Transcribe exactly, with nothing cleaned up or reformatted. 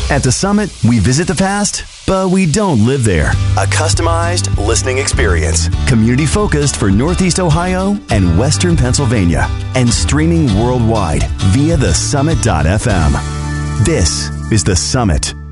At the Summit, we visit the past, but we don't live there. A customized listening experience. Community-focused for Northeast Ohio and Western Pennsylvania. And streaming worldwide via the summit dot f m. This is The Summit.